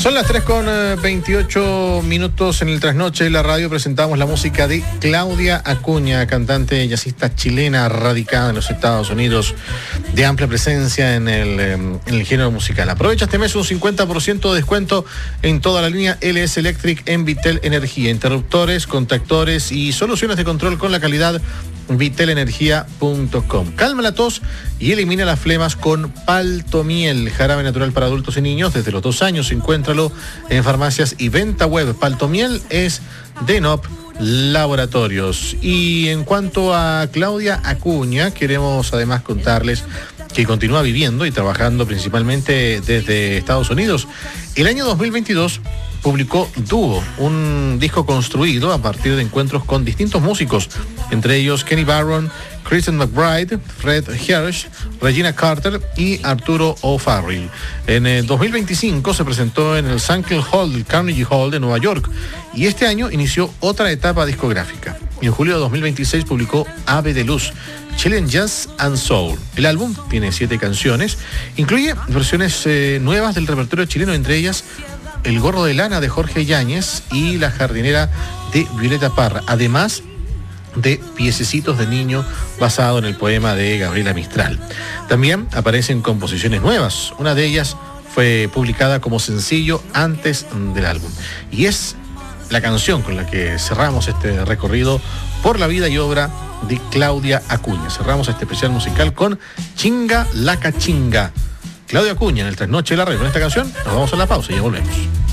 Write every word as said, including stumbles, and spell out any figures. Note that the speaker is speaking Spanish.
Son las tres con veintiocho minutos en el Trasnoche de la radio. Presentamos la música de Claudia Acuña, cantante jazzista chilena radicada en los Estados Unidos, de amplia presencia en el, en el género musical. Aprovecha este mes un cincuenta por ciento de descuento en toda la línea L S Electric en Vitel Energía. Interruptores, contactores y soluciones de control con la calidad vitel energía punto com. Calma la tos y elimina las flemas con Paltomiel, jarabe natural para adultos y niños desde los dos años. Encuéntralo en farmacias y venta web. Paltomiel es de N O P Laboratorios. Y en cuanto a Claudia Acuña, queremos además contarles que continúa viviendo y trabajando principalmente desde Estados Unidos. El año dos mil veintidós publicó Dúo, un disco construido a partir de encuentros con distintos músicos, entre ellos Kenny Barron, Kristen McBride, Fred Hirsch, Regina Carter y Arturo O'Farrill. En el dos mil veinticinco se presentó en el Sankel Hall del Carnegie Hall de Nueva York y este año inició otra etapa discográfica. En julio de dos mil veintiséis publicó Ave de Luz, Chilean Jazz and Soul. El álbum tiene siete canciones, incluye versiones eh, nuevas del repertorio chileno, entre ellas El gorro de lana de Jorge Yáñez y La jardinera de Violeta Parra, además de Piececitos de niño basado en el poema de Gabriela Mistral. También aparecen composiciones nuevas, una de ellas fue publicada como sencillo antes del álbum y es la canción con la que cerramos este recorrido por la vida y obra de Claudia Acuña. Cerramos este especial musical con Chinga la Cachinga. Claudia Acuña en el Trasnoche de la radio. Con esta canción nos vamos a la pausa y ya volvemos.